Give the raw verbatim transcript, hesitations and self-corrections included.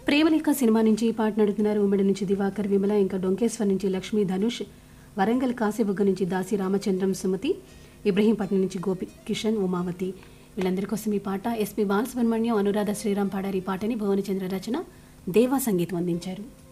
ప్రేమలేఖ cinema నుంచి ఈ పాట నడుతున్నారు. ఉమ్మడి నుంచి దివాకర్, విమల, ఇంకా డొంకేశ్వర్ నుంచి లక్ష్మీ, ధనుష్, వరంగల్ కాశీబుగ్గ నుంచి దాసి రామచంద్రం, సుమతి, ఇబ్రహీంపట్నం నుంచి గోపి కిషన్, ఉమావతి. వీళ్ళందరి కోసం ఈ పాట. ఎస్పీ బాలసుబ్రహ్మణ్యం, అనురాధ శ్రీరామ్ పాడారు ఈ పాటని. భువనచంద్ర రచన, దేవా సంగీతం అందించారు.